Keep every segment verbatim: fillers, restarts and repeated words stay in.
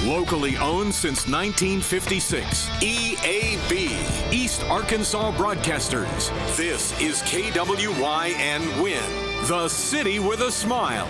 Locally owned since nineteen fifty-six. E A B, East Arkansas Broadcasters. This is K W Y N Win, the city with a smile.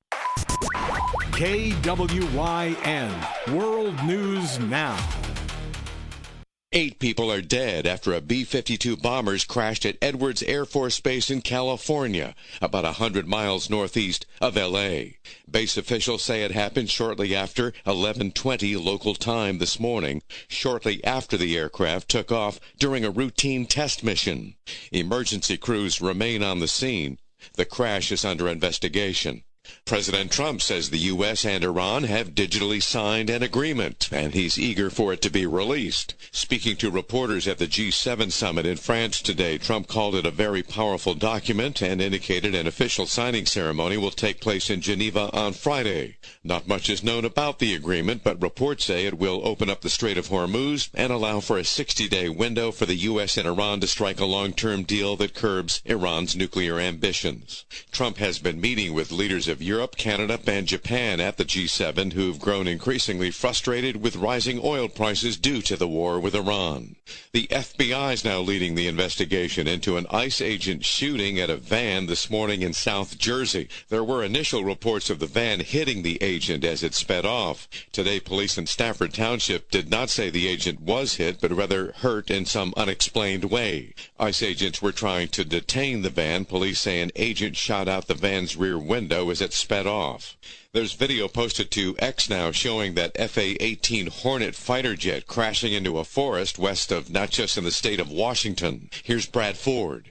K W Y N, World News Now. Eight people are dead after a B fifty-two bombers crashed at Edwards Air Force Base in California, about one hundred miles northeast of L A. Base officials say it happened shortly after eleven twenty local time this morning, shortly after the aircraft took off during a routine test mission. Emergency crews remain on the scene. The crash is under investigation. President Trump says the U S and Iran have digitally signed an agreement, and he's eager for it to be released. Speaking to reporters at the G seven summit in France today, Trump called it a very powerful document and indicated an official signing ceremony will take place in Geneva on Friday. Not much is known about the agreement, but reports say it will open up the Strait of Hormuz and allow for a sixty-day window for the U S and Iran to strike a long-term deal that curbs Iran's nuclear ambitions. Trump has been meeting with leaders of Europe, Canada, and Japan at the G seven, who've grown increasingly frustrated with rising oil prices due to the war with Iran. The F B I is now leading the investigation into an ICE agent shooting at a van this morning in South Jersey. There were initial reports of the van hitting the agent as it sped off. Today, police in Stafford Township did not say the agent was hit, but rather hurt in some unexplained way. ICE agents were trying to detain the van. Police say an agent shot out the van's rear window as it sped off. There's video posted to X now showing that F A eighteen Hornet fighter jet crashing into a forest west of Natchez in the state of Washington. Here's Brad Ford.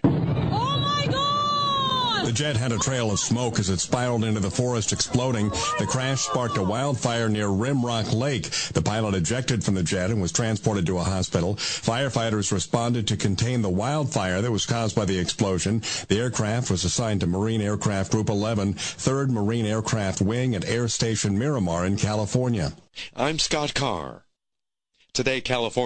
The jet had a trail of smoke as it spiraled into the forest, exploding. The crash sparked a wildfire near Rimrock Lake. The pilot ejected from the jet and was transported to a hospital. Firefighters responded to contain the wildfire that was caused by the explosion. The aircraft was assigned to Marine Aircraft Group eleven, third Marine Aircraft Wing at Air Station Miramar in California. I'm Scott Carr. Today, California